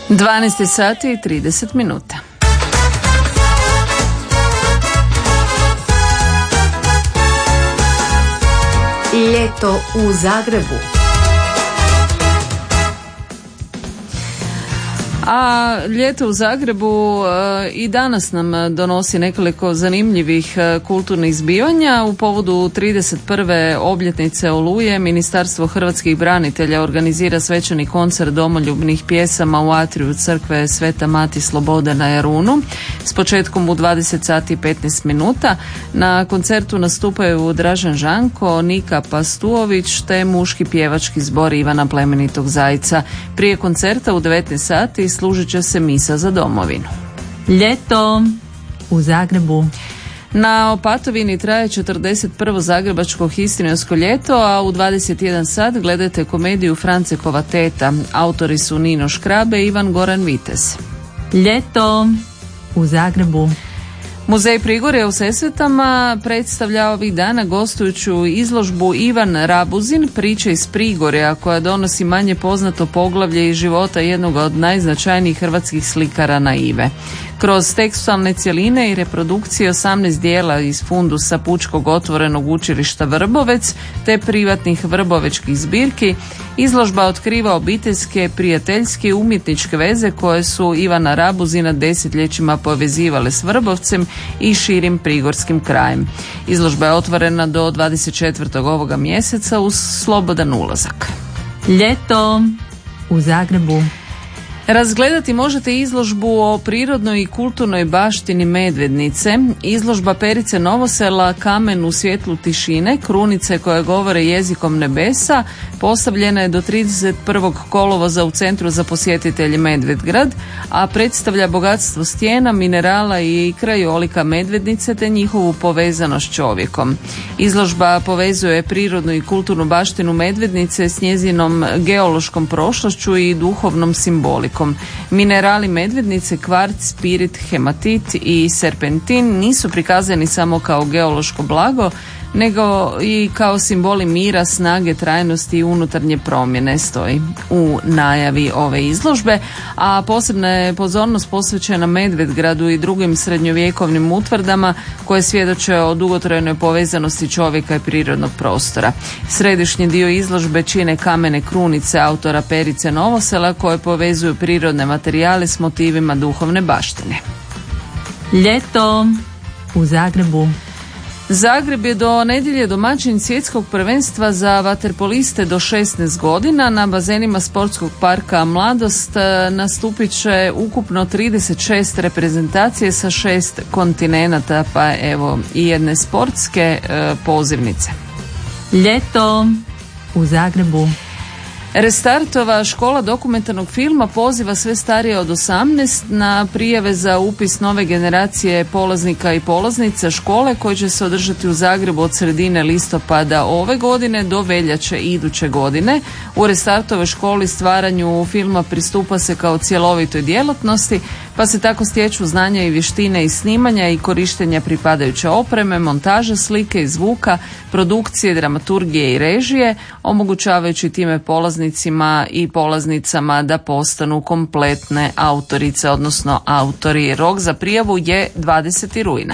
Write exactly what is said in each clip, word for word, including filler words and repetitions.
dvanaest sati i trideset minuta. Ljeto u Zagrebu. A ljeto u Zagrebu e, i danas nam donosi nekoliko zanimljivih e, kulturnih zbivanja. U povodu trideset prve obljetnice Oluje Ministarstvo hrvatskih branitelja organizira svečani koncert domoljubnih pjesama u atriju crkve Sveta Mati Slobode na Jarunu s početkom u dvadeset sati i petnaest minuta. Na koncertu nastupaju Dražen Žanko, Nika Pastuović te muški pjevački zbor Ivana Plemenitog Zajca. Prije koncerta u devetnaest sati služit će se misa za domovinu. Ljeto u Zagrebu. Na Opatovini traje četrdeset prvo zagrebačko historijsko ljeto, a u dvadeset jedan sat gledajte komediju Francekova teta. Autori su Nino Škrabe i Ivan Goran Vitez. Ljeto u Zagrebu. Muzej Prigorja u Sesvetama predstavlja ovih dana gostujuću izložbu Ivan Rabuzin, priče iz Prigorja, koja donosi manje poznato poglavlje iz života jednog od najznačajnijih hrvatskih slikara naive. Kroz tekstualne cjeline i reprodukcije osamnaest dijela iz fundusa Pučkog otvorenog učilišta Vrbovec te privatnih vrbovečkih zbirki, izložba otkriva obiteljske, prijateljske i umjetničke veze koje su Ivana Rabuzina desetljećima povezivale s Vrbovcem i širim prigorskim krajem. Izložba je otvorena do dvadeset četvrtog ovoga mjeseca uz slobodan ulazak. Ljeto u Zagrebu. Razgledati možete izložbu o prirodnoj i kulturnoj baštini Medvednice. Izložba Perice Novosela Kamen u svjetlu tišine, krunice koje govore jezikom nebesa, postavljena je do trideset prvog kolovoza u Centru za posjetitelje Medvedgrad, a predstavlja bogatstvo stijena, minerala i krajolika Medvednice te njihovu povezanost s čovjekom. Izložba povezuje prirodnu i kulturnu baštinu Medvednice s njezinom geološkom prošlošću i duhovnom simbolikom. Minerali Medvednice, kvarc, spirit, hematit i serpentin nisu prikazani samo kao geološko blago, nego i kao simboli mira, snage, trajnosti i unutarnje promjene, stoji u najavi ove izložbe, a posebna je pozornost posvećena Medvedgradu i drugim srednjovjekovnim utvrdama koje svjedoče o dugotrajnoj povezanosti čovjeka i prirodnog prostora. Središnji dio izložbe čine kamene krunice autora Perice Novosela koje povezuju prirodne materijale s motivima duhovne baštine. Ljeto u Zagrebu. Zagreb je do nedjelje domaćin svjetskog prvenstva za vaterpoliste do šesnaest godina. Na bazenima sportskog parka Mladost nastupit će ukupno trideset šest reprezentacije sa šest kontinenata, pa evo i jedne sportske e, pozivnice. Ljeto u Zagrebu. Restartova škola dokumentarnog filma poziva sve starije od osamnaest na prijave za upis nove generacije polaznika i polaznica škole koje će se održati u Zagrebu od sredine listopada ove godine do veljače iduće godine. U Restartovoj školi stvaranju filma pristupa se kao cjelovitoj djelatnosti, pa se tako stječu znanja i vještine iz snimanja i korištenja pripadajuće opreme, montaže slike i zvuka, produkcije, dramaturgije i režije, omogućavajući time polaznicima i polaznicama da postanu kompletne autorice, odnosno autori. Rok za prijavu je dvadeseti rujna.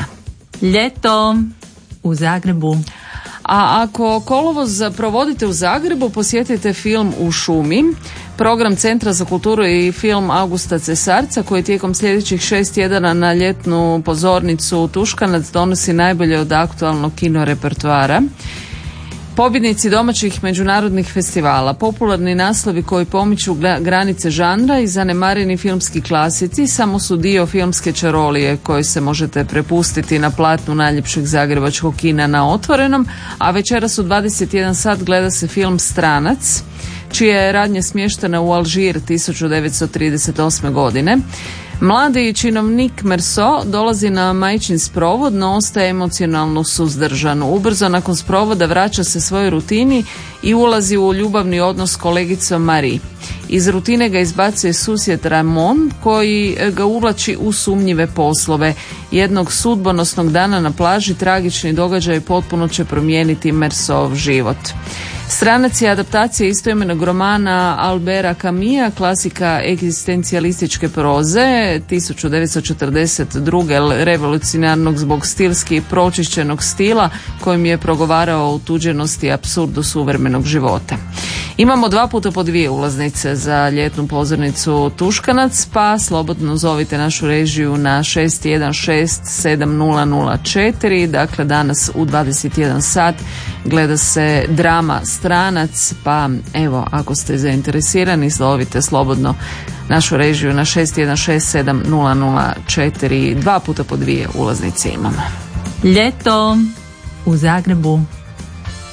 Ljeto u Zagrebu. A ako kolovoz provodite u Zagrebu, posjetite film U šumi. Program Centra za kulturu i film Augusta Cesarca, koji tijekom sljedećih šest tjedana na ljetnu pozornicu Tuškanac donosi najbolje od aktualnog kino repertoara. Pobjednici domaćih međunarodnih festivala, popularni naslovi koji pomiču granice žanra i zanemareni filmski klasici samo su dio filmske čarolije koje se možete prepustiti na platnu najljepšeg zagrebačkog kina na Otvorenom, a večeras u dvadeset jedan sat gleda se film Stranac, čija je radnja smještena u Alžir tisuću devetsto trideset osme. godine. Mladi činovnik Merso dolazi na majčin sprovod, no ostaje emocionalno suzdržan. Ubrzo nakon sprovoda vraća se svojoj rutini i ulazi u ljubavni odnos s kolegicom Marie. Iz rutine ga izbacuje susjed Ramon koji ga uvlači u sumnjive poslove. Jednog sudbonosnog dana na plaži tragični događaj potpuno će promijeniti Mersov život. Stranac je adaptacija istoimenog romana Albera Camusa, klasika egzistencijalističke proze, tisuću devetsto četrdeset druge revolucionarnog zbog stilski pročišćenog stila kojim je progovarao o otuđenosti i apsurdu suvremenog života. Imamo dva puta po dvije ulaznice za ljetnu pozornicu Tuškanac, pa slobodno zovite našu režiju na šest jedan šest sedam nula nula četiri. Dakle, danas u dvadeset jedan sat gleda se drama Stranac, pa evo, ako ste zainteresirani, zovite slobodno našu režiju na šest jedan šest sedam nula nula četiri. Dva puta po dvije ulaznice imamo. Ljeto u Zagrebu.